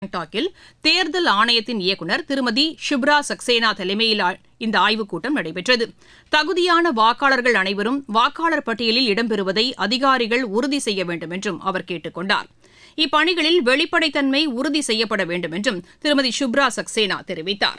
டாக்கில் தேர்தல் ஆணையத்தின் இயக்குநர் திருமதி ஷிப்ரா சக்சேனா தலைமையில் இந்த ஆய்வுக் கூட்டம் நடைபெற்றது. தகுதியான வாக்காளர்கள் அனைவரும் வாக்காளர் பட்டியலில் இடம்பெறுவதை அதிகாரிகள் உறுதி செய்ய வேண்டும் என்றும் அவர் கேட்டுக் கொண்டார். இப்பணிகளில் வெளிப்படைத்தன்மை உறுதி செய்யப்பட வேண்டும் என்றும் திருமதி ஷிப்ரா சக்சேனா தெரிவித்தார்.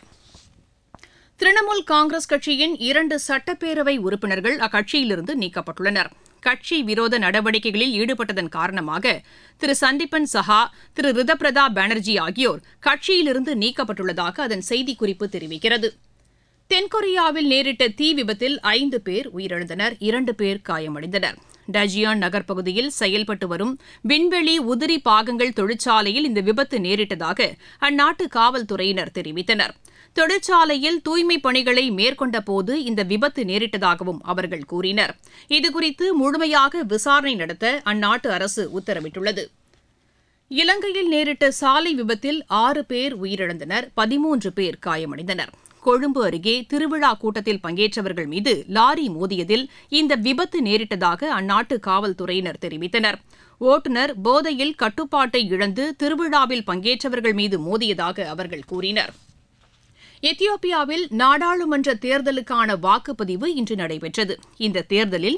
திரிணாமுல் காங்கிரஸ் கட்சியின் 2 சட்டப்பேரவை உறுப்பினர்கள் அக்கட்சியிலிருந்து நீக்கப்பட்டுள்ளனர். கட்சி விரோத நடவடிக்கைகளில் ஈடுபட்டதன் காரணமாக திரு சந்தீபன் சஹா, திரு ரிதபிரதா பானர்ஜி ஆகியோர் கட்சியிலிருந்து நீக்கப்பட்டுள்ளதாக அதன் செய்திக்குறிப்பு தெரிவிக்கிறது. தென்கொரியாவில் நேரிட்ட தீ விபத்தில் 5 பேர் உயிரிழந்தனர், 2 பேர் காயமடைந்தனர். டஜியான் நகர் பகுதியில் செயல்பட்டு வரும் விண்வெளி உதிரி பாகங்கள் தொழிற்சாலையில் இந்த விபத்து நேரிட்டதாக அந்நாட்டு காவல்துறையினர் தெரிவித்தனர். தொழிற்சாலையில் தூய்மைப் பணிகளை மேற்கொண்டபோது இந்த விபத்து நேரிட்டதாகவும் அவர்கள் கூறினர். இதுகுறித்து முழுமையாக விசாரணை நடத்த அந்நாட்டு அரசு உத்தரவிட்டுள்ளது. இலங்கையில் நேரிட்ட சாலை விபத்தில் 6 பேர் உயிரிழந்தனர், 13 பேர் காயமடைந்தனர். கொழும்பு அருகே திருவிழா கூட்டத்தில் பங்கேற்றவர்கள் மீது லாரி மோதியதில் இந்த விபத்து நேரிட்டதாக அந்நாட்டு காவல்துறையினர் தெரிவித்தனர். ஓட்டுநர் போதையில் கட்டுப்பாட்டை இழந்து திருவிழாவில் பங்கேற்றவர்கள் மீது மோதியதாக அவர்கள் கூறினர். எத்தியோப்பியாவில் நாடாளுமன்ற தேர்தலுக்கான வாக்குப்பதிவு இன்று நடைபெற்றது. இந்த தேர்தலில்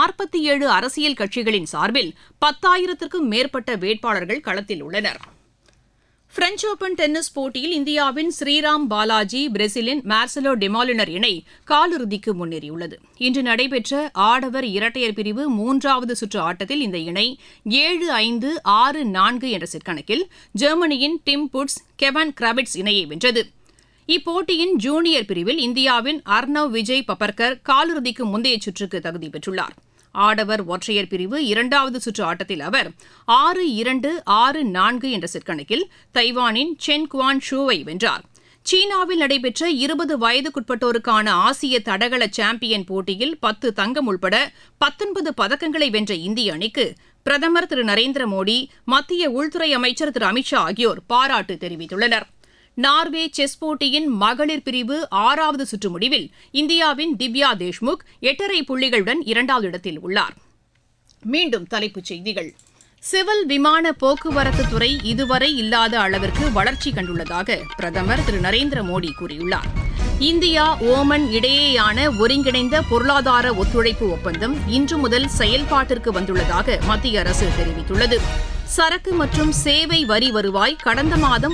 47 அரசியல் கட்சிகளின் சார்பில் 10,000க்கும் மேற்பட்ட வேட்பாளர்கள் களத்தில் உள்ளனர். பிரெஞ்ச் ஓபன் டென்னிஸ் போட்டியில் இந்தியாவின் ஸ்ரீராம் பாலாஜி, பிரேசிலின் மார்செலோ டெமாலினர் இணை காலிறுதிக்கு முன்னேறியுள்ளது. இன்று நடைபெற்ற ஆடவர் இரட்டையர் பிரிவு 3வது சுற்று ஆட்டத்தில் இந்த இணை 7-5, 6-4 என்ற செட் கணக்கில் ஜெர்மனியின் டிம் புட்ஸ், கெவன் கிராபிட்ஸ் இணையை வென்றது. இப்போட்டியின் ஜூனியர் பிரிவில் இந்தியாவின் அர்ணவ் விஜய் பப்பர்கர் காலிறுதிக்கு முந்தைய சுற்றுக்கு தகுதி பெற்றுள்ளார். ஆடவர் ஒற்றையர் பிரிவு 2வது சுற்று ஆட்டத்தில் அவர் 6-2, 6-4 என்ற செட் கணக்கில் தைவானின் சென் குவான் ஷூவை வென்றார். சீனாவில் நடைபெற்ற 20 வயதுக்குட்பட்டோருக்கான ஆசிய தடகள சாம்பியன் போட்டியில் 10 தங்கம் உள்பட 19 பதக்கங்களை வென்ற இந்திய அணிக்கு பிரதமர் திரு நரேந்திர மோடி, மத்திய உள்துறை அமைச்சர் திரு அமித்ஷா ஆகியோர் பாராட்டு தெரிவித்துள்ளனர். நார்வே செஸ் போட்டியின் மகளிர் பிரிவு 6வது சுற்று முடிவில் இந்தியாவின் திவ்யா தேஷ்முக் 8.5 புள்ளிகளுடன் 2வது இடத்தில் உள்ளார். மீண்டும் தலைப்புச் செய்திகள். சிவில் விமான போக்குவரத்து துறை இதுவரை இல்லாத அளவிற்கு வளர்ச்சி கண்டுள்ளதாக பிரதமர் திரு நரேந்திர மோடி கூறியுள்ளார். இந்தியா ஓமன் இடையேயான ஒருங்கிணைந்த பொருளாதார ஒத்துழைப்பு ஒப்பந்தம் இன்று முதல் செயல்பாட்டிற்கு வந்துள்ளதாக மத்திய அரசு தெரிவித்துள்ளது. சரக்கு மற்றும் சேவை வரி வருவாய் கடந்த மாதம்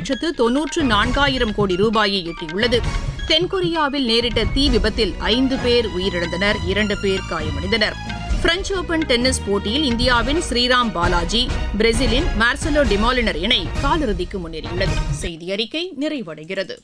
1,94,000 கோடி ரூபாயை எட்டியுள்ளது. தென்கொரியாவில் நேரிட்ட தீ விபத்தில் 5 பேர் உயிரிழந்தனர், 2 பேர் காயமடைந்தனர். பிரெஞ்ச் ஓபன் டென்னிஸ் போட்டியில் இந்தியாவின் ஸ்ரீராம் பாலாஜி, பிரேசிலின் மார்செலோ டெமாலினர் இணை காலிறுதிக்கு முன்னேறியுள்ளது. செய்தி அறிக்கை நிறைவடைகிறது.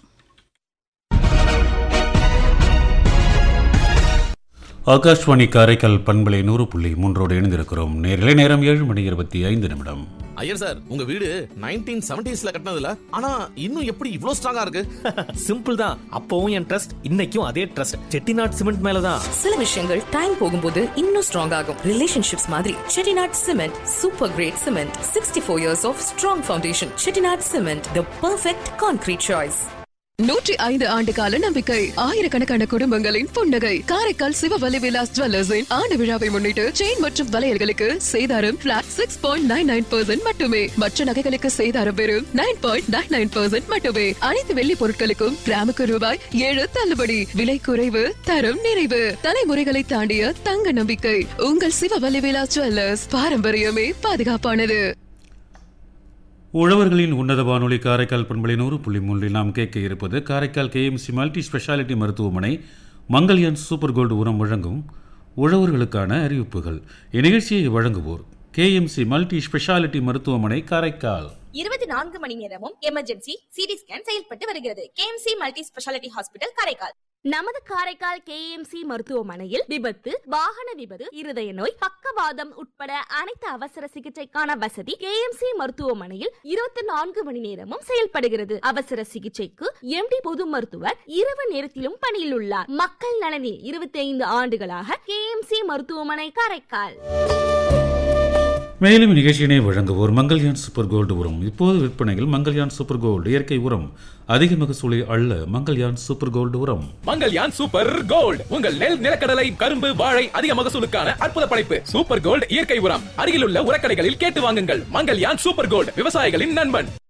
ஆகாஷ்வாணி காரைக்கால் பண்பலை 100.3 இணைந்திருக்கிறோம். நேரிலே நேரம் 7:25. ஐயர் சார், உங்க வீடு 1970ஸ்ல கட்டினதுல, ஆனா இன்னும் எப்படி இவ்ளோ ஸ்ட்ராங்கா இருக்கு? சிம்பிள் தான். அப்பவும் என் ட்ரஸ்ட், இன்னைக்கும் அதே ட்ரஸ்ட். செட்டிநாட் சிமெண்ட் மேலதான். சில விஷயங்கள் டைம் போகும்போது இன்னும் ஸ்ட்ராங் ஆகும். ரிலேஷன்ஷிப்ஸ் மாதிரி Chettinad cement super great cement. 64 years of strong foundation. Chettinad cement, the perfect concrete choice. 105 ஆண்டு கால நம்பிக்கை, ஆயிரக்கணக்கான குடும்பங்களின் புன்னகை. காரைக்கால் சிவவல்லி விலாஸ் ஜுவல்லர்ஸின் ஆண்டு விழாவை முன்னிட்டு செயின் மற்றும் வளையல்களுக்கு சேதாரம் பிளாட் 6.99% மட்டுமே. மற்ற நகைகளுக்கு சேதாரம் வெறும் 9.99% மட்டுமே. அனைத்து வெள்ளி பொருட்களுக்கும் கிராமுக்கு ரூபாய் 7 தள்ளுபடி. விலை குறைவு, தரம் நிறைவு. தலைமுறைகளை தாண்டிய தங்க நம்பிக்கை. உங்கள் சிவவல்லி விலாஸ் ஜுவல்லர்ஸ். பாரம்பரியமே பாதுகாப்பானது. உழவர்களின் உன்னத வானொலி காரைக்கால் பண்பலை 100.3 நாம் கேட்க இருப்பது காரைக்கால் கேஎம்சி மல்டி ஸ்பெஷாலிட்டி மருத்துவமனை மங்கல்யான் சூப்பர் கோல்டு உரம் வழங்கும் உழவர்களுக்கான அறிவிப்புகள். இந்நிகழ்ச்சியை வழங்குவோர் கேஎம்சி மல்டி ஸ்பெஷாலிட்டி மருத்துவமனை காரைக்கால். 24 மணி நேரமும் எமர்ஜென்சி சிடி ஸ்கேன் செயல்பட்டு வருகிறது. KMC multi speciality hospital Karaikal. நமது காரைக்கால் கேஎம்சி மருத்துவமனையில் விபத்து, வாகன விபத்து, இருதய நோய், பக்கவாதம் உட்பட அனைத்து அவசர சிகிச்சைக்கான வசதி கேஎம்சி மருத்துவமனையில் 24 மணி நேரமும் செயல்படுகிறது. அவசர சிகிச்சைக்கு எம்டி பொது மருத்துவர் இரவு நேரத்திலும் பணியில் உள்ளார். மக்கள் நலனில் 25 ஆண்டுகளாக கேஎம்சி மருத்துவமனை காரைக்கால். மேலும் நிகழ்ச்சியினை வழங்குவோர் மங்கல்யான் சூப்பர் கோல்டு உரம். இப்போது விற்பனையில் மங்கல்யான் சூப்பர் கோல்டு இயற்கை உரம். அதிக மகசூலை அள்ள மங்கல்யான் சூப்பர் கோல்டு உரம். மங்கல்யான் சூப்பர் கோல்டு உங்கள் நெல், நிலக்கடலை, கரும்பு, வாழை அதிக மகசூலுக்கான அற்புத படைப்பு. சூப்பர் கோல்டு இயற்கை உரம். அருகில் உள்ள உரக்கடைகளில் கேட்டு வாங்குங்கள். மங்கல்யான் சூப்பர் கோல்டு, விவசாயிகளின் நண்பன்.